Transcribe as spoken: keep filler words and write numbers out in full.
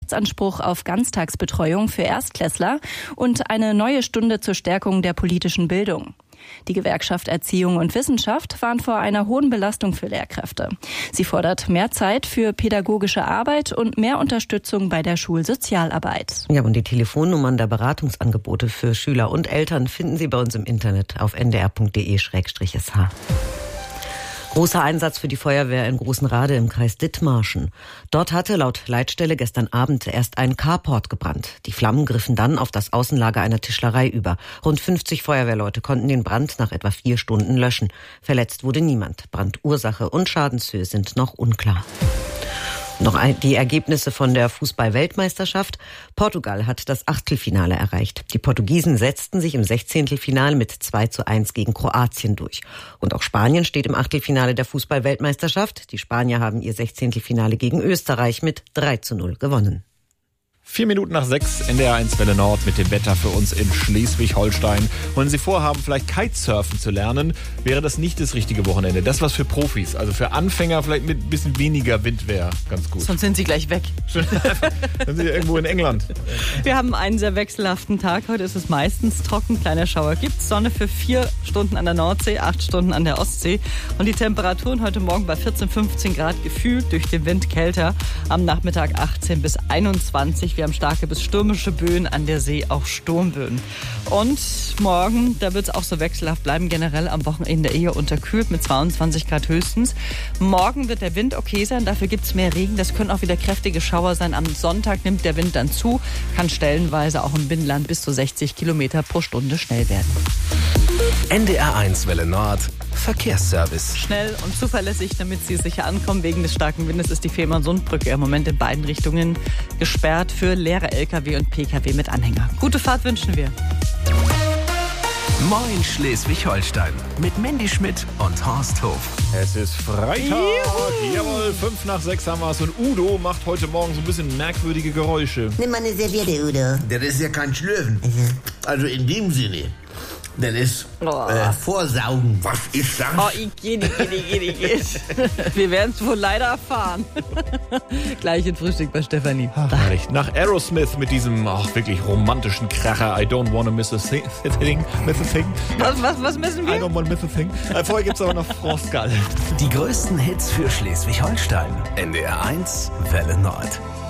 Rechtsanspruch auf Ganztagsbetreuung für Erstklässler und eine neue Stunde zur Stärkung der politischen Bildung. Die Gewerkschaft Erziehung und Wissenschaft warnt vor einer hohen Belastung für Lehrkräfte. Sie fordert mehr Zeit für pädagogische Arbeit und mehr Unterstützung bei der Schulsozialarbeit. Ja, und die Telefonnummern der Beratungsangebote für Schüler und Eltern finden Sie bei uns im Internet auf n d r punkt d e slash s h. Großer Einsatz für die Feuerwehr in Großenrade im Kreis Dithmarschen. Dort hatte laut Leitstelle gestern Abend erst ein Carport gebrannt. Die Flammen griffen dann auf das Außenlager einer Tischlerei über. Rund fünfzig Feuerwehrleute konnten den Brand nach etwa vier Stunden löschen. Verletzt wurde niemand. Brandursache und Schadenshöhe sind noch unklar. Noch die Ergebnisse von der Fußball-Weltmeisterschaft. Portugal hat das Achtelfinale erreicht. Die Portugiesen setzten sich im Sechzehntelfinale mit zwei zu eins gegen Kroatien durch. Und auch Spanien steht im Achtelfinale der Fußball-Weltmeisterschaft. Die Spanier haben ihr Sechzehntelfinale gegen Österreich mit drei zu null gewonnen. Vier Minuten nach sechs, N D R eins Welle Nord mit dem Wetter für uns in Schleswig-Holstein. Und wenn Sie vorhaben, vielleicht Kitesurfen zu lernen, wäre das nicht das richtige Wochenende. Das ist was für Profis. Also für Anfänger vielleicht mit ein bisschen weniger Wind wäre ganz gut. Sonst sind Sie gleich weg. Dann sind Sie irgendwo in England. Wir haben einen sehr wechselhaften Tag. Heute ist es meistens trocken, kleiner Schauer gibt's. Sonne für vier Stunden an der Nordsee, acht Stunden an der Ostsee. Und die Temperaturen heute Morgen bei vierzehn, fünfzehn Grad, gefühlt durch den Wind kälter. Am Nachmittag achtzehn bis einundzwanzig. Wir haben starke bis stürmische Böen, an der See auch Sturmböen. Und morgen, da wird es auch so wechselhaft bleiben, generell am Wochenende eher unterkühlt mit zweiundzwanzig Grad höchstens. Morgen wird der Wind okay sein, dafür gibt es mehr Regen. Das können auch wieder kräftige Schauer sein. Am Sonntag nimmt der Wind dann zu, kann stellenweise auch im Binnenland bis zu sechzig Kilometer pro Stunde schnell werden. N D R eins Welle Nord Verkehrsservice. Schnell und zuverlässig, damit Sie sicher ankommen. Wegen des starken Windes ist die Fehmarn-Sund-Brücke im Moment in beiden Richtungen gesperrt für leere L K W und P K W mit Anhänger. Gute Fahrt wünschen wir. Moin Schleswig-Holstein mit Mandy Schmidt und Horst Hof. Es ist Freitag. Juhu. Jawohl, fünf nach sechs haben wir es. Und Udo macht heute Morgen so ein bisschen merkwürdige Geräusche. Nimm mal eine Serviette, Udo. Das ist ja kein Schlürfen. Mhm. Also in dem Sinne. Das ist oh. äh, Vorsaugen. Was ist das? Oh, ich geh, ich geh, ich geh, ich geh. Wir werden es wohl leider erfahren. Gleich in Frühstück bei Stefanie. Ach, nach Aerosmith mit diesem ach, wirklich romantischen Kracher I don't wanna miss a thing. Miss a thing. Was, was, was müssen wir? I don't wanna miss a thing. Äh, vorher gibt's aber noch Frostgall. Die größten Hits für Schleswig-Holstein. N D R eins Welle Nord.